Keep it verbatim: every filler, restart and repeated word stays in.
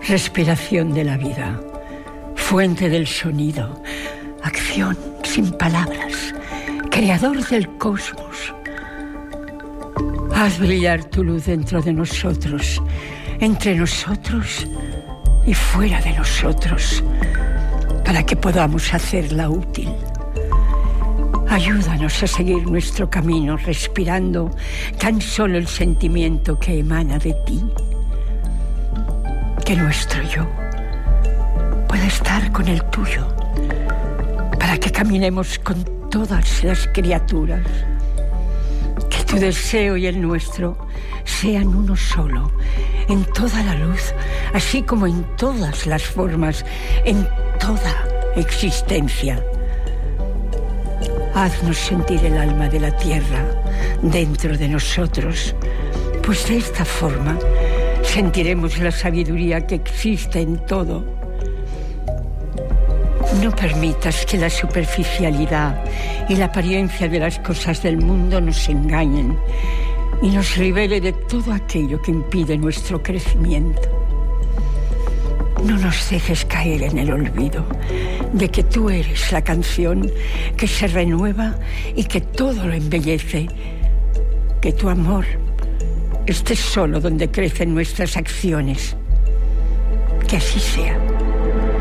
Respiración de la vida, fuente del sonido, acción sin palabras, creador del cosmos. Haz brillar tu luz dentro de nosotros, entre nosotros y fuera de nosotros, para que podamos hacerla útil. Ayúdanos a seguir nuestro camino respirando tan solo el sentimiento que emana de ti. Que nuestro yo pueda estar con el tuyo, para que caminemos con todas las criaturas. Que tu deseo y el nuestro sean uno solo, en toda la luz, así como en todas las formas, en toda existencia. Haznos sentir el alma de la tierra dentro de nosotros, pues de esta forma sentiremos la sabiduría que existe en todo. No permitas que la superficialidad y la apariencia de las cosas del mundo nos engañen y nos revele de todo aquello que impide nuestro crecimiento. No nos dejes caer en el olvido de que tú eres la canción que se renueva y que todo lo embellece. Que tu amor esté solo donde crecen nuestras acciones. Que así sea.